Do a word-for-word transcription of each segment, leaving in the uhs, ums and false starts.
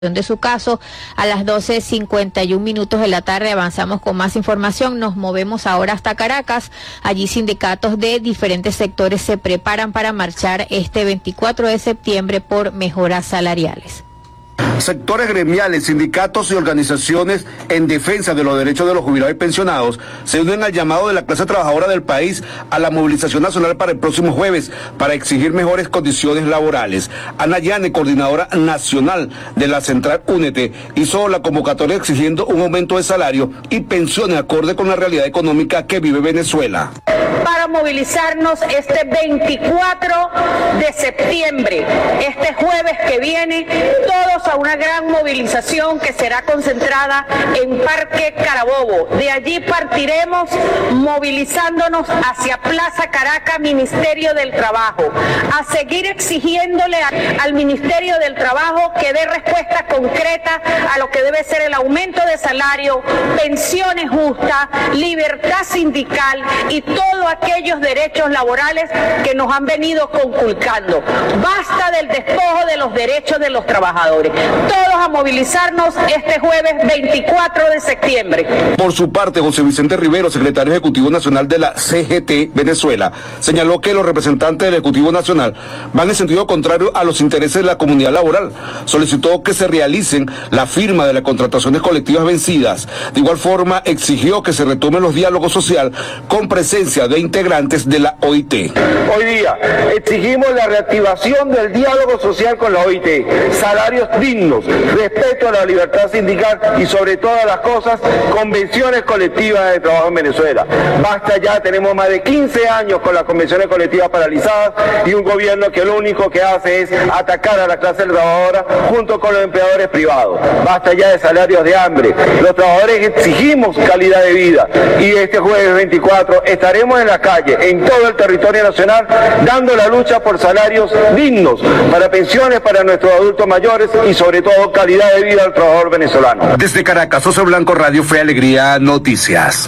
de su caso. A las doce cincuenta y un minutos de la tarde avanzamos con más información. Nos movemos ahora hasta Caracas. Allí sindicatos de diferentes sectores se preparan para marchar este veinticuatro de septiembre por mejoras salariales. Sectores gremiales, sindicatos y organizaciones en defensa de los derechos de los jubilados y pensionados se unen al llamado de la clase trabajadora del país a la movilización nacional para el próximo jueves para exigir mejores condiciones laborales. Ana Yane, coordinadora nacional de la Central Únete, hizo la convocatoria exigiendo un aumento de salario y pensiones acorde con la realidad económica que vive Venezuela. Para movilizarnos este veinticuatro de septiembre, este jueves que viene, todos a una gran movilización que será concentrada en Parque Carabobo. De allí partiremos movilizándonos hacia Plaza Caracas, Ministerio del Trabajo, a seguir exigiéndole a, al Ministerio del Trabajo que dé respuesta concreta a lo que debe ser el aumento de salario, pensiones justas, libertad sindical y todos aquellos derechos laborales que nos han venido conculcando. Basta del despojo de los derechos de los trabajadores. Todos a movilizarnos este jueves veinticuatro de septiembre. Por su parte, José Vicente Rivero, secretario ejecutivo nacional de la C G T Venezuela, señaló que los representantes del Ejecutivo Nacional van en sentido contrario a los intereses de la comunidad laboral. Solicitó que se realicen la firma de las contrataciones colectivas vencidas. De igual forma, exigió que se retomen los diálogos sociales con presencia de integrantes de la O I T. Hoy día exigimos la reactivación del diálogo social con la O I T, salarios dignos, respeto a la libertad sindical y sobre todas las cosas, convenciones colectivas de trabajo en Venezuela. Basta ya, tenemos más de quince años con las convenciones colectivas paralizadas y un gobierno que lo único que hace es atacar a la clase trabajadora junto con los empleadores privados. Basta ya de salarios de hambre. Los trabajadores exigimos calidad de vida y este jueves veinticuatro estaremos en la calle, en todo el territorio nacional, dando la lucha por salarios dignos, para pensiones para nuestros adultos mayores y sobre todo calidad de vida al trabajador venezolano. Desde Caracas, José Blanco, Radio Fe y Alegría Noticias.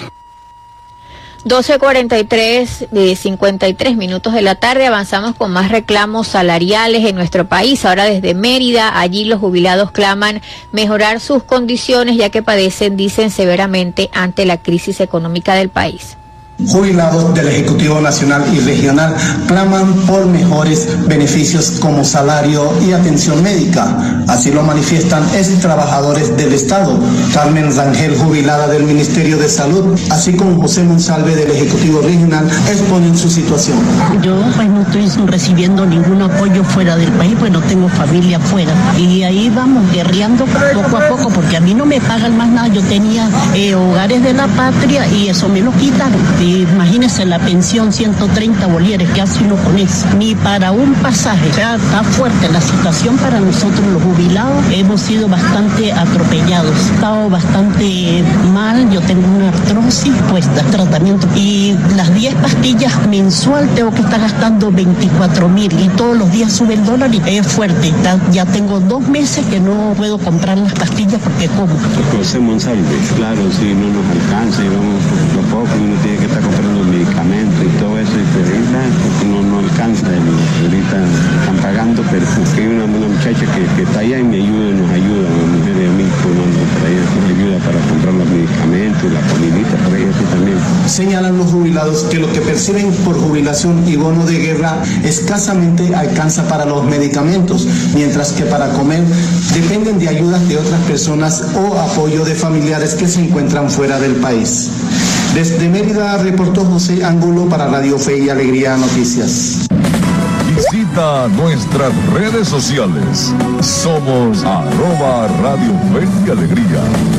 doce cuarenta y tres, de cincuenta y tres minutos de la tarde, avanzamos con más reclamos salariales en nuestro país. Ahora desde Mérida, allí los jubilados claman mejorar sus condiciones ya que padecen, dicen, severamente ante la crisis económica del país. Jubilados del Ejecutivo Nacional y Regional claman por mejores beneficios como salario y atención médica. Así lo manifiestan ex trabajadores del Estado. Carmen Rangel, jubilada del Ministerio de Salud, así como José Monsalve del Ejecutivo Regional, exponen su situación. Yo pues no estoy recibiendo ningún apoyo fuera del país, pues no tengo familia fuera. Y ahí vamos guerreando poco a poco, porque a mí no me pagan más nada. Yo tenía eh, hogares de la patria y eso me lo quitaron. Imagínense la pensión, ciento treinta bolívares, ¿qué hace uno con eso? Ni para un pasaje. O sea, está fuerte la situación para nosotros los jubilados. Hemos sido bastante atropellados. He estado bastante mal. Yo tengo una artrosis puesta, tratamiento. Y las diez pastillas mensual tengo que estar gastando veinticuatro mil. Y todos los días sube el dólar y es fuerte. Ya tengo dos meses que no puedo comprar las pastillas porque como. José Monsalve, claro, si no nos alcanza y vamos poco a poco, uno tiene que estar comprando medicamentos y todo eso, y pero ahorita no, no alcanza, ahorita están pagando, pero hay una, una muchacha que, que está allá y me ayuda, nos ayuda, una mujer de mí formando para ella, nos ayuda para comprar los medicamentos, la comidita, para ella sí también. Señalan los jubilados que lo que perciben por jubilación y bono de guerra escasamente alcanza para los medicamentos, mientras que para comer dependen de ayudas de otras personas o apoyo de familiares que se encuentran fuera del país. Desde Mérida reportó José Angulo para Radio Fe y Alegría Noticias. Visita nuestras redes sociales. Somos arroba Radio Fe y Alegría.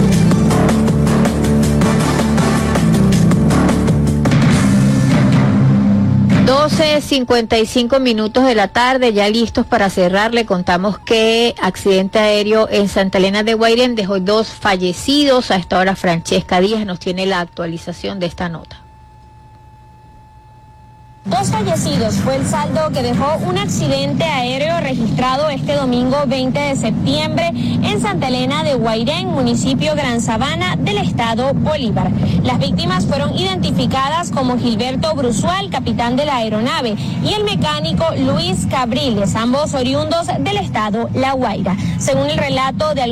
doce cincuenta y cinco minutos de la tarde, ya listos para cerrar. Le contamos que accidente aéreo en Santa Elena de Guairén dejó dos fallecidos. A esta hora Francesca Díaz nos tiene la actualización de esta nota. Dos fallecidos fue el saldo que dejó un accidente aéreo registrado este domingo veinte de septiembre en Santa Elena de Guairén, municipio Gran Sabana del estado Bolívar. Las víctimas fueron identificadas como Gilberto Brusual, capitán de la aeronave, y el mecánico Luis Cabriles, ambos oriundos del estado La Guaira. Según el relato de